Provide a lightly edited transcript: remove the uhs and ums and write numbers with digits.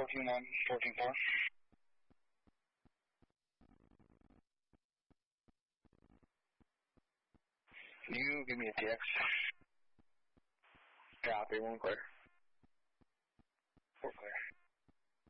14-1, 14-4. You give me a TX. Copy, 1 clear.